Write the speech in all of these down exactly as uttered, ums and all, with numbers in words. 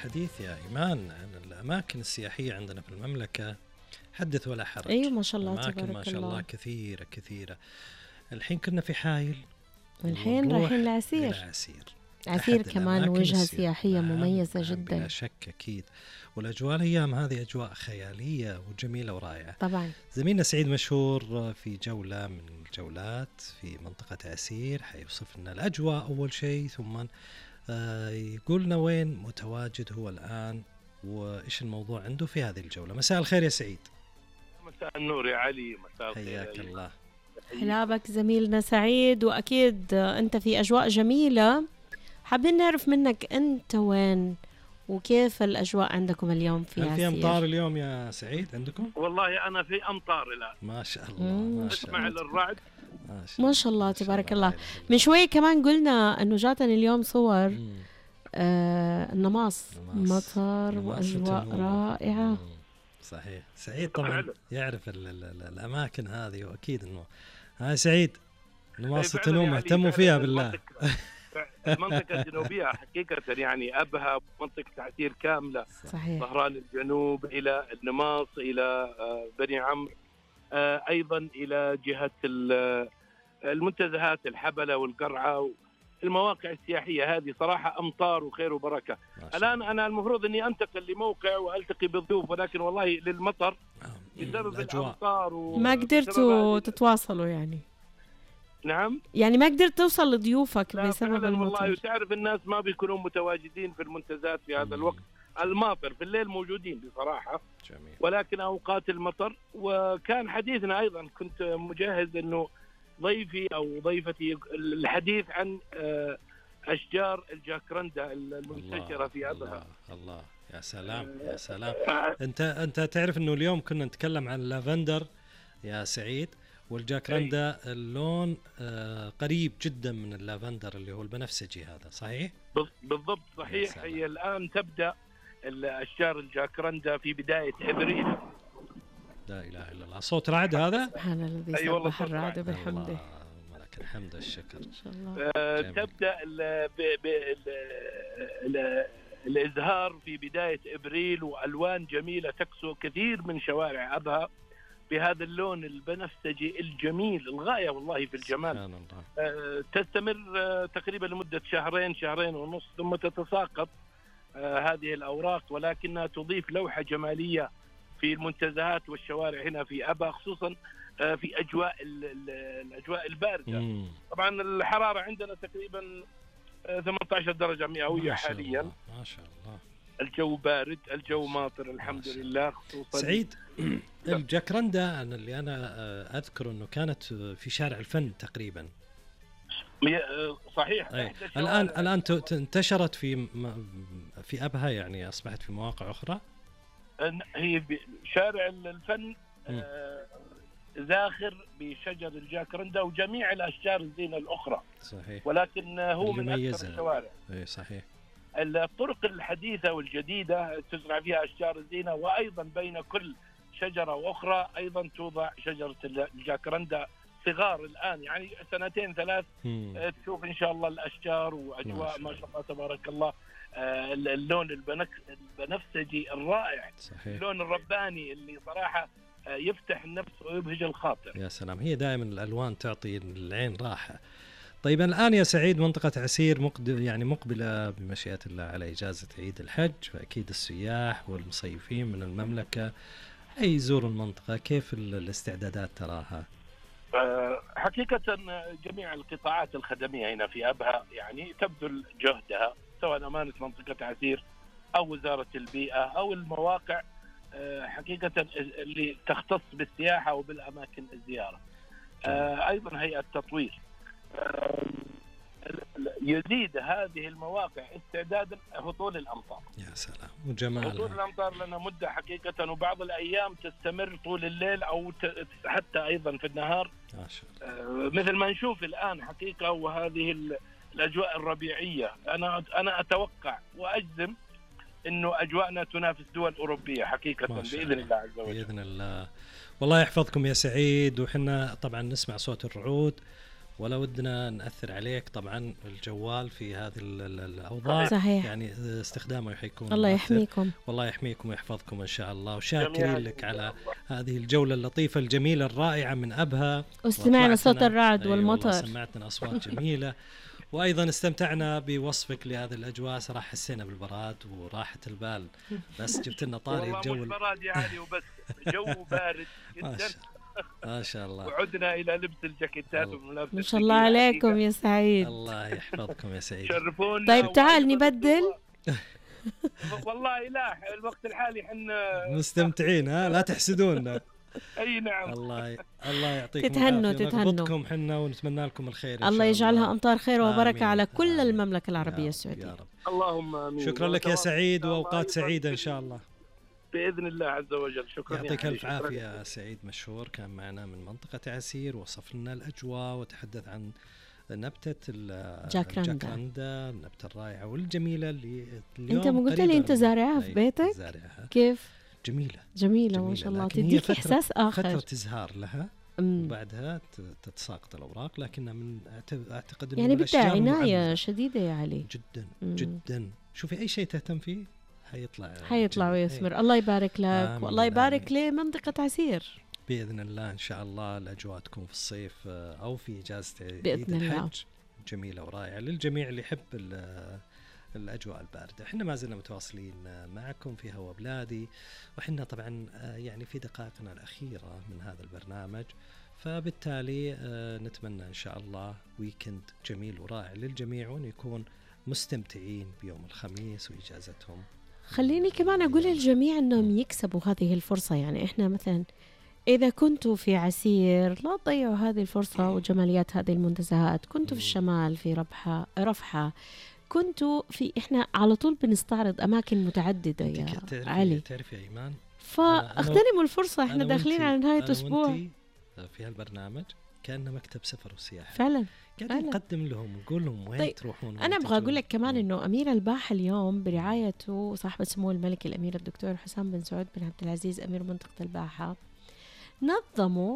الحديث يا إيمان عن الأماكن السياحية عندنا في المملكة حدث ولا حرج. أيوة ما شاء الله أماكن تبارك ما شاء الله. الله كثيرة كثيرة. الحين كنا في حايل والحين رايحين لعسير. لعسير عسير كمان وجهة سياحية مميزة نعم جدا بلا شك أكيد. والأجواء الأيام هذه أجواء خيالية وجميلة ورائعة. طبعا زميلنا سعيد مشهور في جولة من الجولات في منطقة عسير حيوصف لنا الأجواء أول شيء، ثم آه يقولنا وين متواجد هو الآن وإيش الموضوع عنده في هذه الجولة. مساء الخير يا سعيد. مساء النور يا علي. مساء الخير. حياك الله. حلابك زميلنا سعيد، وأكيد أنت في أجواء جميلة. حابين نعرف منك أنت وين وكيف الأجواء عندكم اليوم في عسير؟ هل في أمطار اليوم يا سعيد عندكم؟ والله أنا في أمطار الآن. ما شاء الله ما شاء الله. اسمع الرعد. ما شاء, ما شاء الله تبارك الله. من شوي كمان قلنا أنه جاتني اليوم صور آه النماص، مطر وأجواء رائعة. مم. صحيح. سعيد طبعا يعرف ال ال ال الأماكن هذه، وأكيد أنه هاي سعيد نماص التنوم مهتموا فيها بالله. المنطقة الجنوبية حقيقة يعني أبها منطقة عسير كاملة، صحيح. ظهران الجنوب إلى النماص إلى بني عمرو، أيضا إلى جهة المنتزهات الحبلة والقرعة، المواقع السياحية هذه صراحة أمطار وخير وبركة. الآن أنا المفروض أني أنتقل لموقع وألتقي بالضيوف، ولكن والله للمطر بسبب الأمطار و... ما قدرتوا تتواصلوا يعني. نعم يعني ما قدرت توصل لضيوفك بسبب المطر. والله تعرف الناس ما بيكونوا متواجدين في المنتزهات في هذا الوقت الماطر، في الليل موجودين بصراحة. جميل. ولكن أوقات المطر. وكان حديثنا أيضا كنت مجهز أنه ضيفي أو ضيفتي الحديث عن أشجار الجاكرندا المنتشرة في أبها. الله, الله يا سلام يا سلام. أنت أنت تعرف أنه اليوم كنا نتكلم عن اللافندر يا سعيد، والجاكرندا اللون آه قريب جدا من اللافندر اللي هو البنفسجي هذا، صحيح؟ بالضبط صحيح. هي الآن تبدأ الأشجار الجاكرندا في بداية إبريل. لا إله إلا الله. صوت رعد هذا؟ سبحان الذي أي والله سبح الرعد بحمده. لك الحمد والشكر إن شاء الله. آه تبدأ ال ب ب ال الإزهار في بداية إبريل، وألوان جميلة تكسو كثير من شوارع أبها بهذا اللون البنفسجي الجميل الغاية والله في الجمال. سبحان الله. آه تستمر آه تقريبا لمدة شهرين شهرين ونص، ثم تتساقط آه هذه الأوراق، ولكنها تضيف لوحة جمالية في المنتزهات والشوارع هنا في أبها، خصوصا آه في أجواء الأجواء الباردة. مم. طبعا الحرارة عندنا تقريبا آه ثمانية عشر درجة مئوية حاليا. ما شاء الله. الجو بارد، الجو ماطر الحمد لله. خصوصا سعيد الجاكرندا أنا اللي أنا أذكر أنه كانت في شارع الفن تقريبا. صحيح. الآن الآن انتشرت في في أبها، يعني أصبحت في مواقع أخرى. هي شارع الفن آه زاخر بشجر الجاكرندا وجميع الأشجار الزينة الأخرى. صحيح. ولكن هو من أكثر الشوارع. إيه صحيح. الطرق الحديثة والجديدة تزرع فيها أشجار الزينة، وأيضا بين كل شجرة وأخرى أيضا توضع شجرة الجاكرندا صغار الآن، يعني سنتين ثلاث مم. تشوف إن شاء الله الأشجار وأجواء ما شاء الله تبارك الله. آه اللون البنفسجي الرائع. صحيح. اللون الرباني اللي صراحة آه يفتح النفس ويبهج الخاطر. يا سلام. هي دائما الألوان تعطي العين راحة. طيب الآن يا سعيد منطقة عسير مقبل يعني مقبلة بمشيئة الله على إجازة عيد الحج، فأكيد السياح والمصيفين من المملكة يزوروا المنطقة. كيف الاستعدادات تراها؟ أه حقيقة جميع القطاعات الخدمية هنا في أبها يعني تبذل جهدها، سواء أمانة منطقة عسير أو وزارة البيئة أو المواقع أه حقيقة اللي تختص بالسياحة وبالأماكن الزيارة. أه أيضا هيئة التطوير يزيد هذه المواقع استعدادا هطول الأمطار. يا سلام وجمال. هطول الأمطار لنا مدة حقيقة، وبعض الأيام تستمر طول الليل أو حتى أيضا في النهار. ما شاء الله. مثل ما نشوف الآن حقيقة، وهذه الأجواء الربيعية أنا أنا أتوقع وأجزم إنه أجواءنا تنافس دول أوروبية حقيقة بإذن الله عز وجل. بإذن الله. والله يحفظكم يا سعيد. وحنا طبعا نسمع صوت الرعود ولا ودنا نأثر عليك. طبعا الجوال في هذه الأوضاع صحيح. يعني استخدامه يكون الله مؤثر. يحميكم. والله يحميكم ويحفظكم إن شاء الله. وشاكرين لك على هذه الجولة اللطيفة الجميلة الرائعة من أبها، واستمعنا صوت الرعد والمطر. سمعتنا أصوات جميلة وأيضا استمتعنا بوصفك لهذه الأجواء. صراحة حسينا بالبراد وراحة البال، بس جبت لنا طاري الجو. والله مش براد يا علي وبس، جو بارد جدا ما شاء الله. وعدنا إلى لبس الجاكيتات والملابس. ما شاء الله عليكم يا سعيد. الله يحفظكم يا سعيد. شرفونا. طيب تعال نبدل. والله لا، الوقت الحالي حنا مستمتعين، ها لا تحسدونا. اي نعم. الله الله يعطيكم تتهنوا تتهنوا. نربطكم حنا ونتمنى لكم الخير. الله يجعلها امطار خير وبركه آمين. على كل آمين. المملكه العربيه السعوديه. يا رب. اللهم امين. شكرا لك يا سعيد، واوقات سعيده ان شاء الله باذن الله عز وجل. شكرا. يعطيك الف عافيه. سعيد مشهور كان معنا من منطقه عسير، وصف لنا الاجواء وتحدث عن نبتة الجاكراندا، النبتة الرائعة والجميلة اللي اليوم. انت ما قلت لي انت زارعها في بيتك؟ زارعها. كيف؟ جميلة جميلة, جميلة ما شاء الله، تديك إحساس آخر. فترة إزهار لها مم. وبعدها تتساقط الأوراق، لكنها من أعتقد يعني بدها عناية شديدة يا علي. جدا مم. جدا. شوفي أي شيء تهتم فيه حيطلع حيطلع ويثمر. الله يبارك لك والله يبارك لمنطقة عسير بإذن الله. إن شاء الله الأجواء تكون في الصيف أو في إجازة عيد الحج جميلة ورائعة للجميع اللي يحب الأجواء الباردة. احنا ما زلنا متواصلين معكم في هوا بلادي، وحنا طبعا يعني في دقائقنا الأخيرة من هذا البرنامج، فبالتالي نتمنى إن شاء الله ويكند جميل ورائع للجميع، وأن يكون مستمتعين بيوم الخميس وإجازتهم. خليني كمان أقول للجميع أنهم يكسبوا هذه الفرصة. يعني إحنا مثلا إذا كنتوا في عسير لا تضيعوا هذه الفرصة وجماليات هذه المنتزهات. كنتوا في الشمال في ربحة رفحة، كنتوا في، إحنا على طول بنستعرض أماكن متعددة يا تعرفي علي. تعرفي يا إيمان، فاغتنموا الفرصة. إحنا داخلين على نهاية أسبوع في هالبرنامج كأنه مكتب سفر وسياحة فعلا. قاعدين نقدم لهم ونقول لهم وين طيب تروحون. أنا أبغى أقول لك كمان إنه أمير الباحة اليوم برعايته صاحب سمو الملكي الأمير الدكتور حسام بن سعود بن عبد العزيز أمير منطقة الباحة نظموا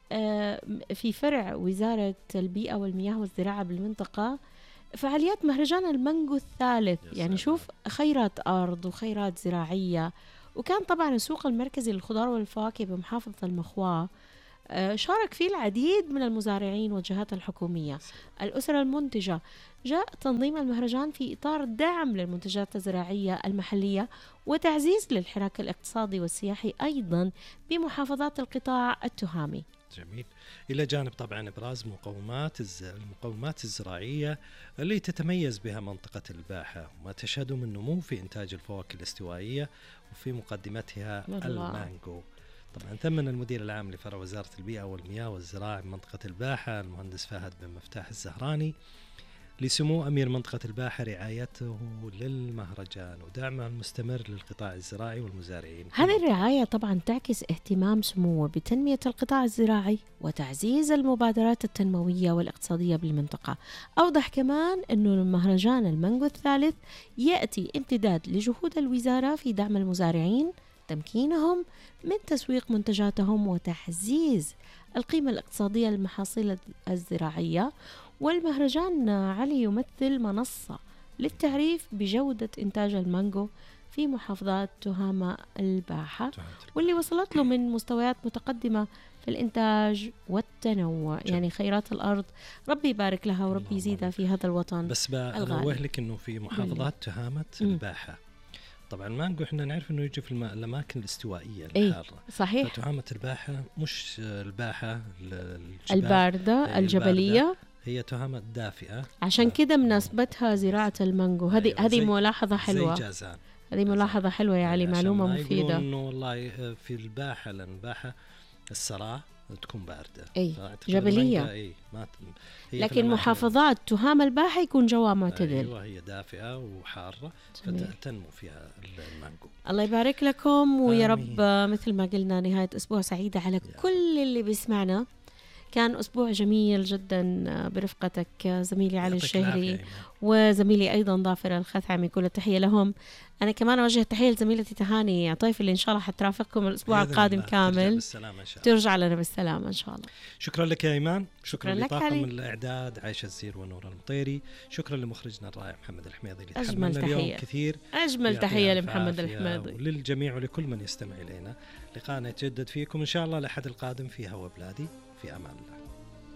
في فرع وزارة البيئة والمياه والزراعة بالمنطقة فعاليات مهرجان المانجو الثالث. يعني شوف خيرات أرض وخيرات زراعية. وكان طبعا السوق المركزي للخضار والفواكه بمحافظة المخواة شارك فيه العديد من المزارعين والجهات الحكومية الأسر المنتجة. جاء تنظيم المهرجان في إطار دعم للمنتجات الزراعية المحلية وتعزيز للحراك الاقتصادي والسياحي أيضا بمحافظات القطاع التهامي. جميل. إلى جانب طبعا إبراز مقومات المقومات الزراعية اللي تتميز بها منطقة الباحة، وما تشهده من نمو في إنتاج الفواكه الاستوائية وفي مقدمتها المانجو. طبعا ثمن المدير العام لفرع وزارة البيئة والمياه والزراعة بمنطقة الباحة المهندس فهد بن مفتاح الزهراني لسمو أمير منطقة الباحة رعايته للمهرجان ودعمه المستمر للقطاع الزراعي والمزارعين. هذه الرعاية طبعا تعكس اهتمام سموه بتنمية القطاع الزراعي وتعزيز المبادرات التنموية والاقتصادية بالمنطقة. أوضح كمان أنه المهرجان المانجو الثالث يأتي امتداد لجهود الوزارة في دعم المزارعين، تمكينهم من تسويق منتجاتهم وتعزيز القيمة الاقتصادية للمحاصيل الزراعية. والمهرجان علي يمثل منصة للتعريف بجودة إنتاج المانجو في محافظات تهامة الباحة، واللي وصلت له من مستويات متقدمة في الإنتاج والتنوع. يعني خيرات الأرض ربي يبارك لها وربي يزيدها في هذا الوطن. بس بأنوه لك أنه في محافظات تهامة الباحة طبعا المانجو احنا نعرف انه يجي في الاماكن الاستوائيه الحاره. صحيح. فتهامة الباحه مش الباحه البارده الجبليه، هي تهامة دافئه، عشان كده مناسبتها زراعه المانجو. هذه هذه ملاحظه حلوه. زي جازان. هذه ملاحظه حلوه يا علي، معلومه مفيده. انه والله في الباحه لان الباحه الصراع تكون باردة أي جبلية أي ما لكن محافظات تهامة الباحة يكون جوها معتدل. أيوة هي دافئة وحارة فتنمو فيها المانجو. الله يبارك لكم ويا رب مثل ما قلنا نهاية أسبوع سعيدة على يعني. كل اللي بيسمعنا. كان أسبوع جميل جدا برفقتك زميلي علي الشهري، وزميلي أيضا ظافر الخثعمي، كل التحية لهم. أنا كمان أوجه التحية لزميلتي تهاني عطيف اللي إن شاء الله حترافقكم الأسبوع القادم كامل. ترجع بالسلامة إن شاء الله. ترجع لنا بالسلامة إن شاء الله. شكرا لك يا إيمان. شكرا, شكرا لك لطاقم علي. الإعداد عايشة الزير ونور المطيري. شكرا لمخرجنا الرائع محمد الحميدي اللي أجمل تحملنا اليوم تحية. كثير. أجمل تحية لمحمد الحميدي وللجميع ولكل من يستمع إلينا. لقاءنا يتجدد فيكم إن شاء الله الأحد القادم في هوا بلادي. في أمان الله.